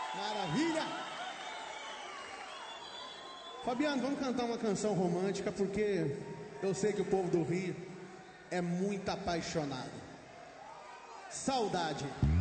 Maravilha! Fabiano, vamos cantar uma canção romântica, porque eu sei que o povo do Rio é muito apaixonado. Saudade.